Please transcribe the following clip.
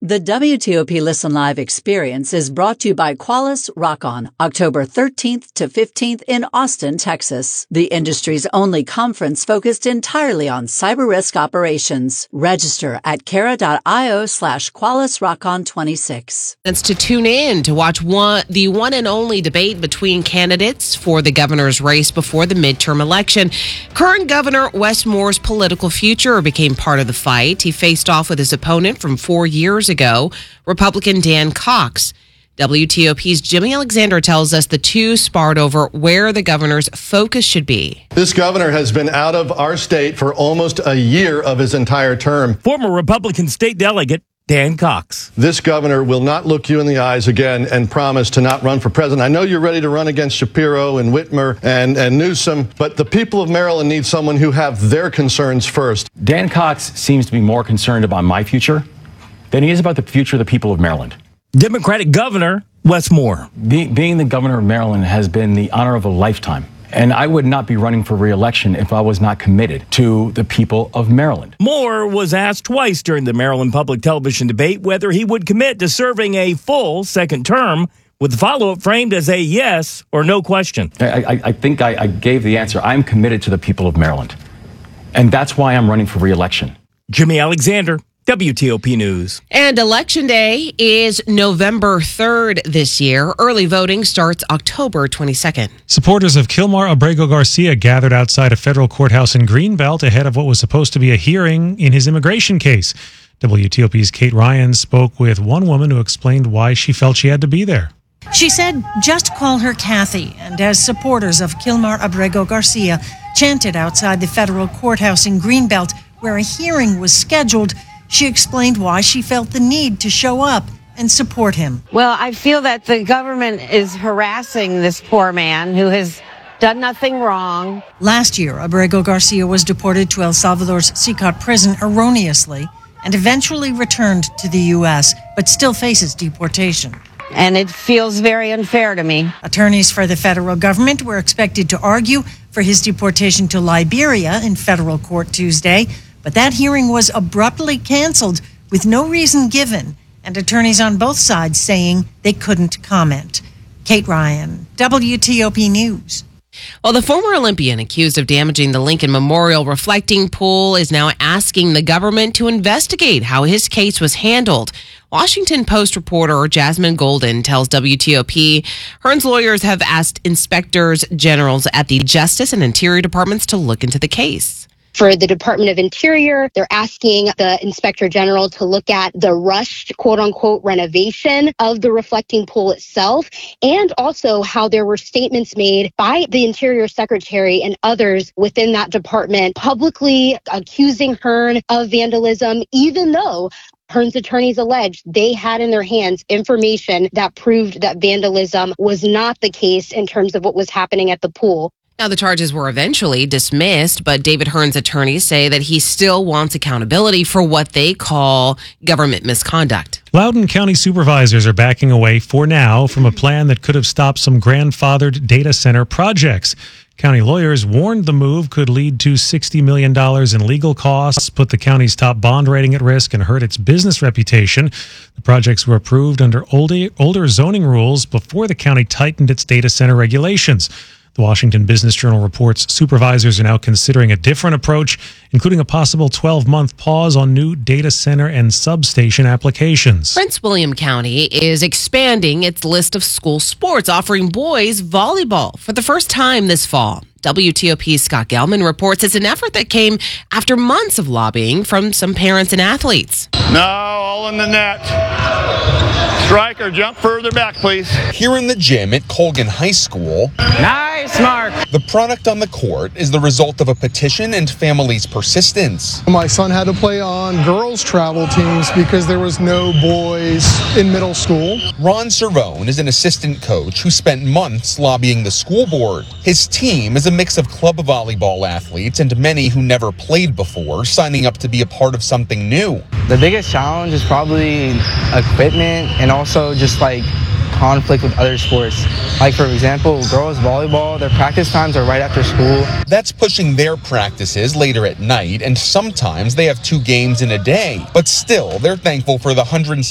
The WTOP Listen Live experience is brought to you by Qualys Rock-On, October 13th to 15th in Austin, Texas, the industry's only conference focused entirely on cyber risk operations. Register at Kara.io/Qualys Rock-On 26. It's to tune in to watch the one and only debate between candidates for the governor's race before the midterm election. Current Governor Wes Moore's political future became part of the fight. He faced off with his opponent from 4 years ago, Republican Dan Cox. WTOP's Jimmy Alexander tells us the two sparred over where the governor's focus should be. This governor has been out of our state for almost a year of his entire term. Former Republican state delegate Dan Cox. This governor will not look you in the eyes again and promise to not run for president. I know you're ready to run against Shapiro and Whitmer and Newsom, but the people of Maryland need someone who have their concerns first. Dan Cox seems to be more concerned about my future than he is about the future of the people of Maryland. Democratic Governor Wes Moore. Being the governor of Maryland has been the honor of a lifetime. And I would not be running for re-election if I was not committed to the people of Maryland. Moore was asked twice during the Maryland Public Television debate whether he would commit to serving a full second term, with the follow-up framed as a yes or no question. I think I gave the answer. I'm committed to the people of Maryland. And that's why I'm running for re-election. Jimmy Alexander, WTOP News. And Election Day is November 3rd this year. Early voting starts October 22nd. Supporters of Kilmar Abrego Garcia gathered outside a federal courthouse in Greenbelt ahead of what was supposed to be a hearing in his immigration case. WTOP's Kate Ryan spoke with one woman who explained why she felt she had to be there. She said, "Just call her Kathy," and as supporters of Kilmar Abrego Garcia chanted outside the federal courthouse in Greenbelt, where a hearing was scheduled, she explained why she felt the need to show up and support him. Well, I feel that the government is harassing this poor man who has done nothing wrong. Last year, Abrego Garcia was deported to El Salvador's Sicat prison erroneously and eventually returned to the U.S., but still faces deportation. And it feels very unfair to me. Attorneys for the federal government were expected to argue for his deportation to Liberia in federal court Tuesday, but that hearing was abruptly canceled with no reason given, and attorneys on both sides saying they couldn't comment. Kate Ryan, WTOP News. Well, the former Olympian accused of damaging the Lincoln Memorial reflecting pool is now asking the government to investigate how his case was handled. Washington Post reporter Jasmine Golden tells WTOP Hearn's lawyers have asked inspectors generals at the Justice and Interior Departments to look into the case. For the Department of Interior, they're asking the Inspector General to look at the rushed, quote-unquote, renovation of the reflecting pool itself, and also how there were statements made by the Interior Secretary and others within that department publicly accusing Hearn of vandalism, even though Hearn's attorneys alleged they had in their hands information that proved that vandalism was not the case in terms of what was happening at the pool. Now, the charges were eventually dismissed, but David Hearn's attorneys say that he still wants accountability for what they call government misconduct. Loudoun County supervisors are backing away for now from a plan that could have stopped some grandfathered data center projects. County lawyers warned the move could lead to $60 million in legal costs, put the county's top bond rating at risk, and hurt its business reputation. The projects were approved under older zoning rules before the county tightened its data center regulations. The Washington Business Journal reports supervisors are now considering a different approach, including a possible 12-month pause on new data center and substation applications. Prince William County is expanding its list of school sports, offering boys volleyball for the first time this fall. WTOP's Scott Gelman reports it's an effort that came after months of lobbying from some parents and athletes. No, all in the net. Strike or jump further back, please. Here in the gym at Colgan High School. Nice, Mark. The product on the court is the result of a petition and families' persistence. My son had to play on girls' travel teams because there was no boys in middle school. Ron Cerrone is an assistant coach who spent months lobbying the school board. His team is a mix of club volleyball athletes and many who never played before, signing up to be a part of something new. The biggest challenge is probably equipment and also just like conflict with other sports. Like, for example, girls volleyball, their practice times are right after school. That's pushing their practices later at night, and sometimes they have 2 games in a day. But still, they're thankful for the